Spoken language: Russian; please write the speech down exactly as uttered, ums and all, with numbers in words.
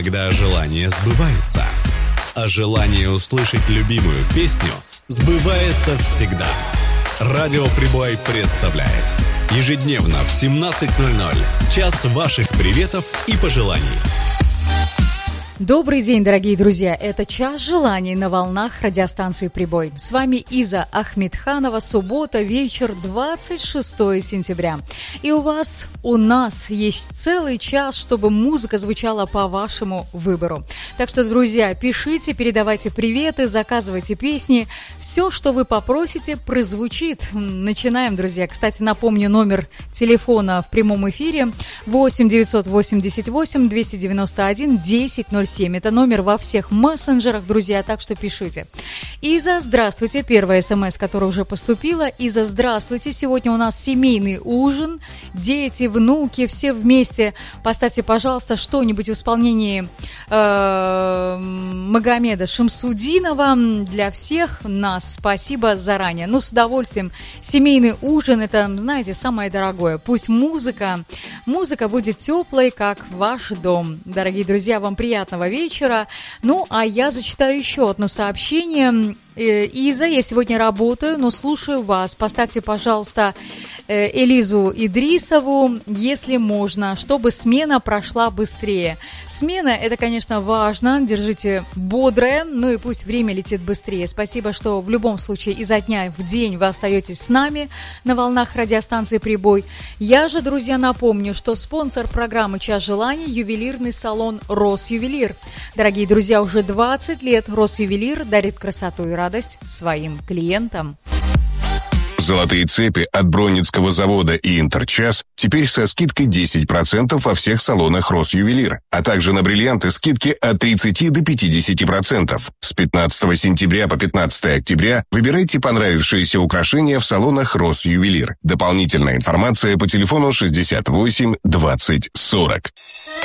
Когда желания сбываются. А желание услышать любимую песню сбывается всегда. Радио Прибой представляет ежедневно в семнадцать ноль ноль час ваших приветов и пожеланий. Добрый день, дорогие друзья! Это «Час желаний» на волнах радиостанции «Прибой». С вами Иза Ахмедханова. Суббота, вечер, двадцать шестое сентября. И у вас, у нас есть целый час, чтобы музыка звучала по вашему выбору. Так что, друзья, пишите, передавайте приветы, заказывайте песни. Все, что вы попросите, прозвучит. Начинаем, друзья. Кстати, напомню, номер телефона в прямом эфире восемь девятьсот восемьдесят восемь двести девяносто один десять ноль семь. Это номер во всех мессенджерах, друзья, так что пишите. Иза, здравствуйте. Первая смс, которая уже поступила. Иза, здравствуйте. Сегодня у нас семейный ужин. Дети, внуки, все вместе. Поставьте, пожалуйста, что-нибудь в исполнении э, Магомеда Шамсудинова. Для всех нас спасибо заранее. Ну, с удовольствием. Семейный ужин, это, знаете, самое дорогое. Пусть музыка, музыка будет теплой, как ваш дом. Дорогие друзья, вам приятного вечера. Ну, а я зачитаю еще одно сообщение. Иза, я сегодня работаю, но слушаю вас. Поставьте, пожалуйста, Элизу Идрисову, если можно, чтобы смена прошла быстрее. Смена – это, конечно, важно. Держите бодрое, ну и пусть время летит быстрее. Спасибо, что в любом случае изо дня в день вы остаетесь с нами на волнах радиостанции «Прибой». Я же, друзья, напомню, что спонсор программы «Час желаний» – ювелирный салон «Росювелир». Дорогие друзья, уже двадцать лет «Росювелир» дарит красоту и радость своим клиентам. Золотые цепи от Бронницкого завода и Интерчас теперь со скидкой десять процентов во всех салонах Росювелир, а также на бриллианты скидки от тридцати до пятидесяти процентов. С пятнадцатого сентября по пятнадцатое октября выбирайте понравившиеся украшения в салонах Росювелир. Дополнительная информация по телефону шестьдесят восемь двадцать сорок.